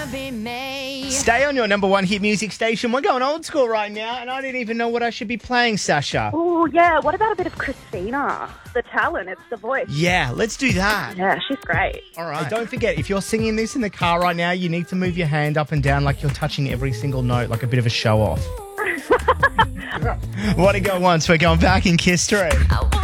Stay on your number one hit music station. We're going old school right now, and I didn't even know what I should be playing, Sasha. Oh, yeah. What about a bit of Christina? The talent, it's the voice. Yeah, let's do that. Yeah, she's great. All right. Hey, don't forget, if you're singing this in the car right now, you need to move your hand up and down like you're touching every single note, like a bit of a show-off. What a go once. We're going back in Kiss 3.